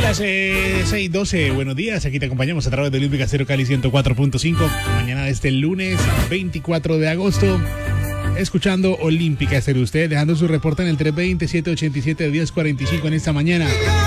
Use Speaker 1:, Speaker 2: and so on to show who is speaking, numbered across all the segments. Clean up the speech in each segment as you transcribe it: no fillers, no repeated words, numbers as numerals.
Speaker 1: Las 6:12, buenos días, aquí te acompañamos a través de Olímpica Estéreo Cali 104.5, mañana de este lunes 24 de agosto, escuchando Olímpica Estéreo, usted dejando su reporte en el 320-787-1045 en esta mañana.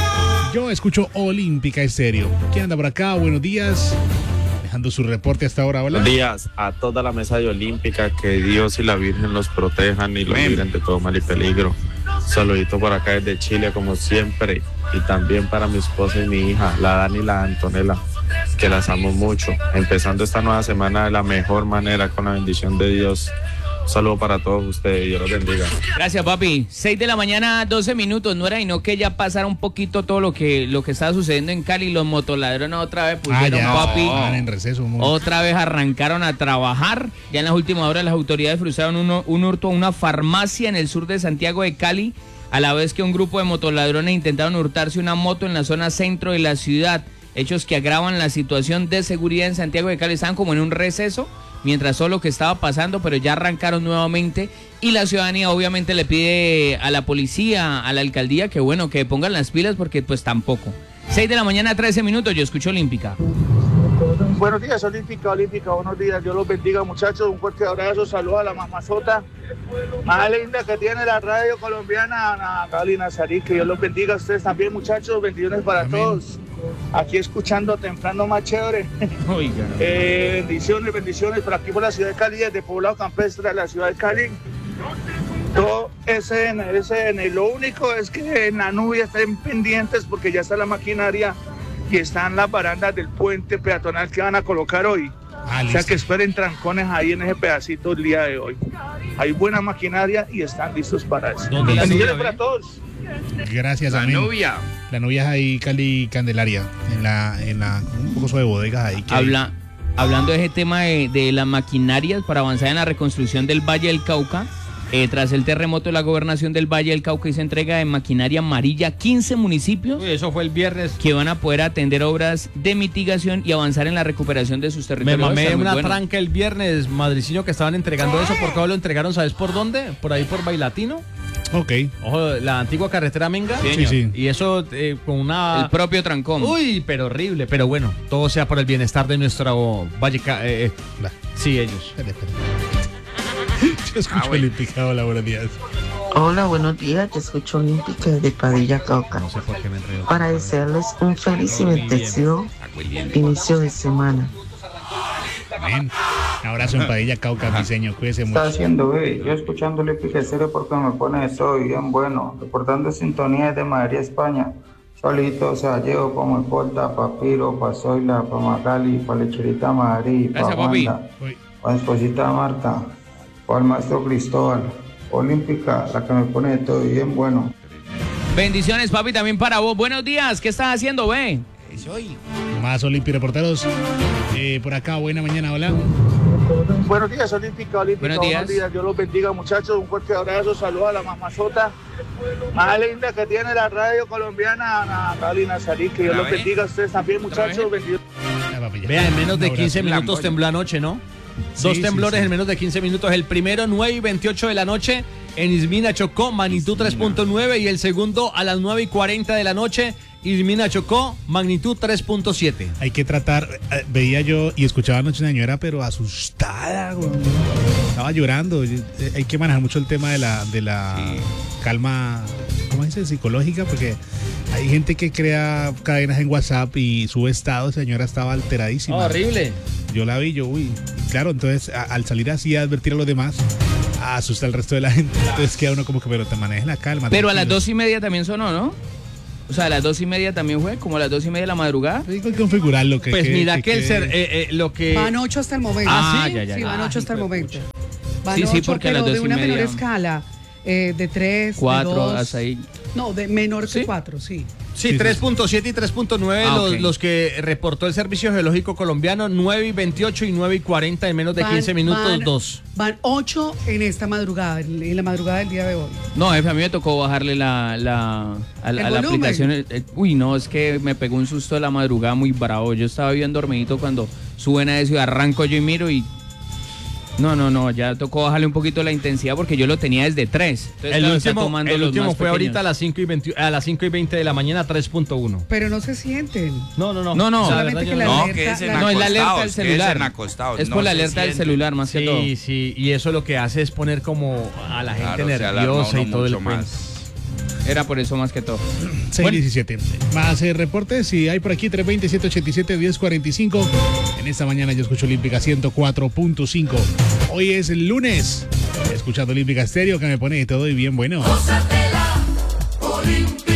Speaker 1: Yo escucho Olímpica Estéreo. ¿Quién anda por acá? Buenos días. Dejando su reporte hasta ahora, hola.
Speaker 2: Buenos días a toda la mesa de Olímpica, que Dios y la Virgen los protejan y los libren de todo mal y peligro. Saludito por acá desde Chile, como siempre, y también para mi esposa y mi hija, la Dani y la Antonella, que las amo mucho. Empezando esta nueva semana de la mejor manera, con la bendición de Dios. Un saludo para todos ustedes, Dios los bendiga.
Speaker 3: Gracias, papi. 6 de la mañana, 12 minutos, no era y no que ya pasara un poquito todo lo que estaba sucediendo en Cali. Los motoladrones otra vez pusieron, papi.
Speaker 1: En receso,
Speaker 3: otra vez arrancaron a trabajar. Ya en las últimas horas las autoridades frustraron un hurto a una farmacia en el sur de Santiago de Cali, a la vez que un grupo de motoladrones intentaron hurtarse una moto en la zona centro de la ciudad. Hechos que agravan la situación de seguridad en Santiago de Cali. Estaban como en un receso mientras todo lo que estaba pasando, pero ya arrancaron nuevamente y la ciudadanía obviamente le pide a la policía, a la alcaldía, que bueno, que pongan las pilas porque pues tampoco. 6 de la mañana, 13 minutos, yo escucho Olímpica.
Speaker 4: Buenos días, Olímpica, buenos días, Dios los bendiga, muchachos, un fuerte abrazo, saludos a la mamazota más linda que tiene la radio colombiana, Ana Cali Nazarí, que Dios los bendiga a ustedes también, muchachos, bendiciones para todos. Aquí escuchando temprano más chévere.
Speaker 3: Oiga.
Speaker 4: Bendiciones por aquí por la ciudad de Cali, desde Poblado Campestre a la ciudad de Cali. Todo SN. Lo único es que en la nube estén pendientes porque ya está la maquinaria y están las barandas del puente peatonal que van a colocar hoy. O sea que esperen trancones ahí en ese pedacito el día de hoy. Hay buena maquinaria y están listos para eso. Bendiciones para todos.
Speaker 1: Gracias,
Speaker 5: la
Speaker 1: amén.
Speaker 5: novia.
Speaker 1: La novia es ahí, Cali Candelaria, en la un poco de bodegas ahí.
Speaker 3: Hablando de ese tema de las maquinarias para avanzar en la reconstrucción del Valle del Cauca, tras el terremoto, la gobernación del Valle del Cauca hizo entrega de maquinaria amarilla a 15 municipios.
Speaker 6: Eso fue el viernes.
Speaker 3: Que van a poder atender obras de mitigación y avanzar en la recuperación de sus territorios.
Speaker 6: Me mamé una tranca el viernes, madricino, que estaban entregando eso. ¿Por qué lo entregaron? ¿Sabes por dónde? Por ahí por Bailatino.
Speaker 1: Ok.
Speaker 6: Ojo, la antigua carretera Menga.
Speaker 1: Sí.
Speaker 6: Y eso con una...
Speaker 3: El propio trancón.
Speaker 6: Uy, pero horrible. Pero bueno, todo sea por el bienestar de nuestro Valle... sí, ellos.
Speaker 1: Espera. Yo escucho Olímpica, hola, buenos días.
Speaker 7: Hola, buenos días, yo escucho Olímpica de Padilla, Cauca.
Speaker 6: No sé por qué me enredo.
Speaker 7: Para desearles un feliz y bendecido inicio de semana.
Speaker 1: Amén. Un abrazo en Padilla, Cauca, diseño, cuídese mucho.
Speaker 8: Está haciendo, yo escuchando Olímpica Estéreo porque me pone todo bien bueno. Reportando sintonía de Madrid, España. Solito, o sea, llevo para Moipota, para Piro, para Zoila, para Magali, para Lecherita Madrid, para Wanda, para Esposita Marta, para el maestro Cristóbal. Olímpica, la que me pone todo bien bueno.
Speaker 3: Bendiciones, papi, también para vos. Buenos días, ¿qué estás haciendo, ve?
Speaker 1: Soy. Más Olímpica, reporteros. Por acá, buena mañana, hola.
Speaker 4: Buenos días, Olímpica, buenos días, Dios los bendiga, muchachos, un fuerte abrazo, saludos a la mamazota más linda que tiene la radio colombiana, Ana Cali Nazarí, que Dios los bendiga a ustedes también, muchachos, bendiciones.
Speaker 6: Vea, en menos de 15 minutos tembló anoche, ¿no? Dos temblores en menos de 15 minutos. El primero 9:28 de la noche en Izmina, Chocó, magnitud 3.9, y el segundo a las 9:40 de la noche, Izmina, Chocó, magnitud 3.7.
Speaker 1: Hay que tratar, veía yo y escuchaba anoche una señora, pero asustada, güey. Estaba llorando. Hay que manejar mucho el tema de la calma, ¿cómo dice? Psicológica, porque hay gente que crea cadenas en WhatsApp y sube estado. Esa señora estaba alteradísima.
Speaker 6: Horrible.
Speaker 1: Yo la vi, claro, entonces al salir así a advertir a los demás, asusta al resto de la gente. Entonces queda uno como que, pero te manejes la calma.
Speaker 3: Pero a las 2:30 también sonó, ¿no? O sea, a las 2:30 también fue, como a las 2:30 de la madrugada.
Speaker 1: Hay que configurar lo que...
Speaker 6: Pues mira que lo que...
Speaker 9: Van 8 hasta el momento.
Speaker 6: ¿Sí?
Speaker 9: Sí, van 8 hasta el momento. Van
Speaker 3: sí,
Speaker 9: 8,
Speaker 3: porque a las 2:30...
Speaker 9: de una menor escala, de 3,
Speaker 3: 4,
Speaker 9: de 2...
Speaker 3: hasta ahí.
Speaker 9: No, de menor que 4, sí.
Speaker 6: Sí, 3.7 y 3.9
Speaker 3: okay.
Speaker 6: los que reportó el Servicio Geológico Colombiano, 9:28 y 9:40 en menos de 15 minutos, 2.
Speaker 9: Van 8 en esta madrugada, en la madrugada del día de hoy.
Speaker 3: No, jefe, a mí me tocó bajarle a la aplicación. Uy, no, es que me pegó un susto de la madrugada muy bravo. Yo estaba bien dormidito cuando suben a eso y arranco yo y miro y... No, ya tocó bajarle un poquito la intensidad porque yo lo tenía desde 3. Entonces,
Speaker 6: el último fue ahorita a las 5:20 de la mañana, 3.1.
Speaker 9: Pero no se sienten.
Speaker 6: No.
Speaker 9: Solamente que
Speaker 3: no, es la alerta del celular. Es por la alerta del celular más que todo.
Speaker 6: Sí, y eso lo que hace es poner como a la gente nerviosa y todo el cuento.
Speaker 3: Era por eso más que todo.
Speaker 1: 6:17. Más reportes, si hay por aquí 320-787-1045. En esta mañana yo escucho Olímpica 104.5. Hoy es el lunes. Escuchando Olímpica Estéreo, que me pone de todo y bien bueno.
Speaker 5: Gózatela, Olímpica.